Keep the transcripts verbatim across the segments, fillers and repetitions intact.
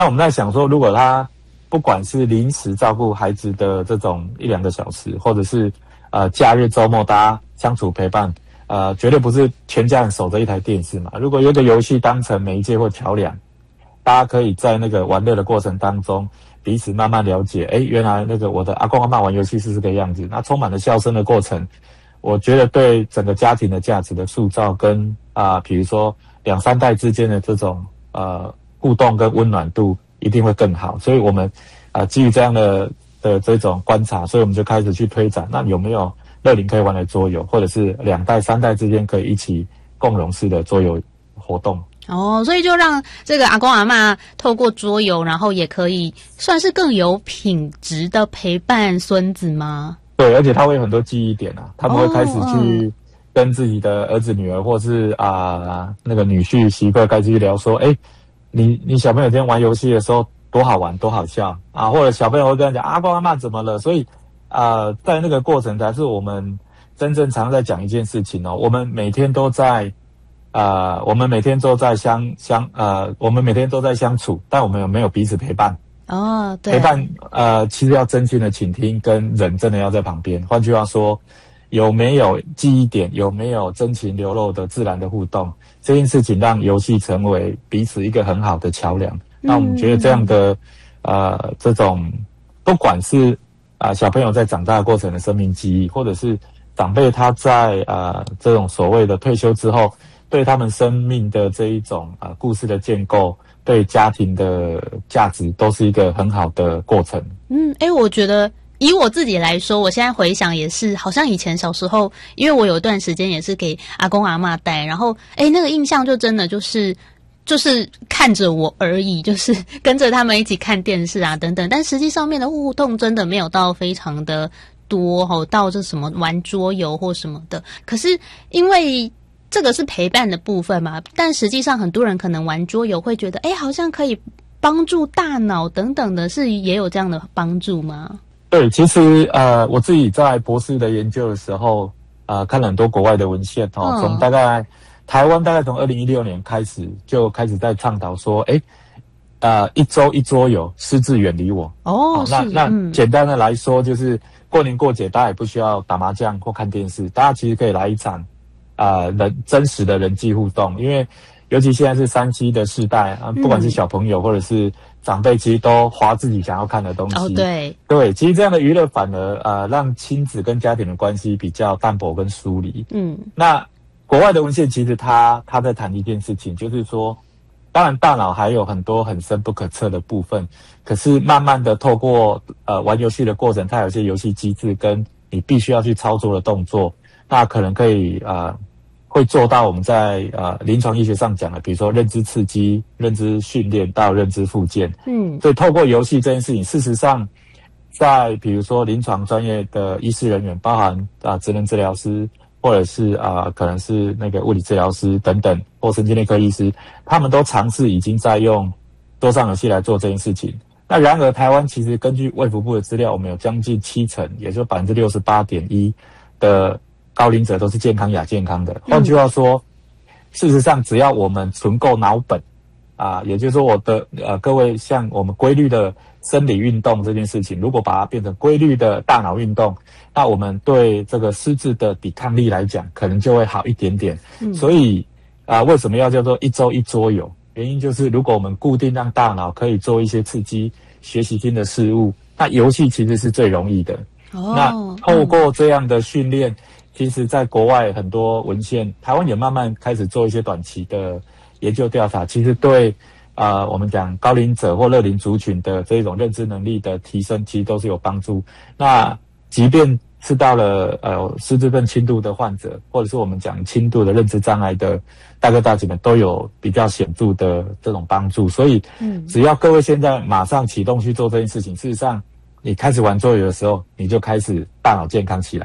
那我们在想说，如果他不管是临时照顾孩子的这种一两个小时，或者是呃假日周末大家相处陪伴，呃，绝对不是全家人守着一台电视嘛。如果有一个游戏当成媒介或桥梁，大家可以在那个玩乐的过程当中，彼此慢慢了解，诶，原来那个我的阿公阿嬷玩游戏是这个样子，那充满了笑声的过程，我觉得对整个家庭的价值的塑造跟啊、呃，比如说两三代之间的这种呃互动跟温暖度一定会更好。所以我们啊、呃、基于这样的的这种观察，所以我们就开始去推展，那有没有乐龄可以玩的桌游，或者是两代三代之间可以一起共融式的桌游活动。 哦，所以就让这个阿公阿嬷透过桌游，然后也可以算是更有品质的陪伴孙子吗？ 对，而且他会有很多记忆点啊，他们会开始去跟自己的儿子女儿，或是啊、呃、那个女婿媳妇开始去聊说，哎，你你小朋友今天玩游戏的时候多好玩多好笑啊，或者小朋友会跟他讲阿公阿嬷怎么了，所以啊、呃、在那个过程才是我们真正常在讲一件事情哦，我们每天都在。呃，我们每天都在相相呃，我们每天都在相处，但我们有没有彼此陪伴？ 哦，对， 陪伴呃，其实要真心的倾听，跟人真的要在旁边。换句话说，有没有记忆点，有没有真情流露的自然的互动，这件事情让游戏成为彼此一个很好的桥梁。嗯、那我们觉得这样的呃，这种不管是啊、呃、小朋友在长大的过程的生命记忆，或者是长辈他在呃这种所谓的退休之后。对他们生命的这一种呃故事的建构，对家庭的价值，都是一个很好的过程。 嗯，诶，我觉得以我自己来说，我现在回想也是，好像以前小时候，因为我有一段时间也是给阿公阿嬷带，然后诶，那个印象就真的就是就是看着我而已，就是跟着他们一起看电视啊等等，但实际上面的互动真的没有到非常的多哦，到这什么玩桌游或什么的。可是因为这个是陪伴的部分嘛，但实际上很多人可能玩桌游会觉得，哎，好像可以帮助大脑等等的，是也有这样的帮助吗？ 对，其实呃，我自己在博士的研究的时候，呃，看了很多国外的文献哦，从、嗯、大概台湾大概从二零一六年开始就开始在倡导说，哎，呃，一周一桌游，失智远离我。 哦， 哦那那、嗯、简单的来说，就是过年过节大家也不需要打麻将或看电视，大家其实可以来一场。啊、呃，人真实的人际互动，因为尤其现在是三 C 的世代啊，不管是小朋友或者是长辈，其实都滑自己想要看的东西。 哦，对对，其实这样的娱乐反而呃让亲子跟家庭的关系比较淡薄跟疏离。嗯，那国外的文献其实他他在谈一件事情，就是说，当然大脑还有很多很深不可测的部分，可是慢慢的透过呃玩游戏的过程，它有些游戏机制跟你必须要去操作的动作，那可能可以呃。会做到我们在呃临床医学上讲的，比如说认知刺激、认知训练到认知复健。嗯，所以透过游戏这件事情，事实上，在比如说临床专业的医师人员，包含啊、呃、职能治疗师，或者是啊、呃、可能是那个物理治疗师等等，或神经内科医师，他们都尝试已经在用桌上游戏来做这件事情。那然而，台湾其实根据卫福部的资料，我们有将近七成，也就百分之六十八点一的。高龄者都是健康亚健康的，换句话说，嗯、事实上只要我们存够脑本啊，也就是说我的呃各位像我们规律的生理运动这件事情，如果把它变成规律的大脑运动，那我们对这个失智的抵抗力来讲，可能就会好一点点。嗯、所以啊，为什么要叫做一周一桌游？原因就是如果我们固定让大脑可以做一些刺激、学习新的事物，那游戏其实是最容易的。哦、那透过这样的训练。嗯其实在国外很多文献，台湾也慢慢开始做一些短期的研究调查，其实对呃我们讲高龄者或乐龄族群的这种认知能力的提升，其实都是有帮助。那即便是到了呃失智症轻度的患者，或者是我们讲轻度的认知障碍的大哥大姐们，都有比较显著的这种帮助。所以，嗯，只要各位现在马上启动去做这件事情，事实上你开始玩桌游的时候，你就开始大脑健康起来。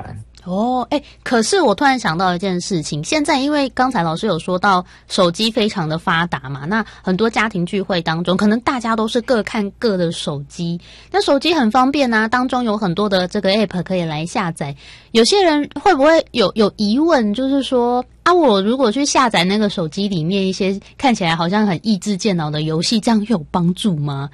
哦，哎，可是我突然想到一件事情，现在因为刚才老师有说到手机非常的发达嘛，那很多家庭聚会当中，可能大家都是各看各的手机，那手机很方便啊，当中有很多的这个 app 可以来下载。有些人会不会有有疑问，就是说啊，我如果去下载那个手机里面一些看起来好像很益智健脑的游戏，这样有帮助吗？